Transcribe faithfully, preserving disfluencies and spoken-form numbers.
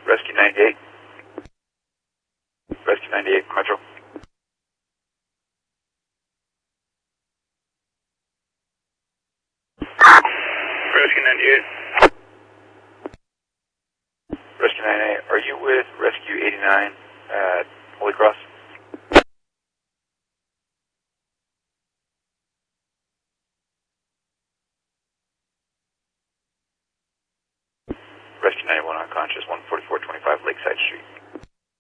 Rescue ninety-eight. Rescue ninety-eight, Metro. Rescue ninety-eight. Rescue ninety-eight, are you with Rescue eighty-nine at Holy Cross? Rescue ninety-one unconscious, one forty-four twenty-five Lakeside Street.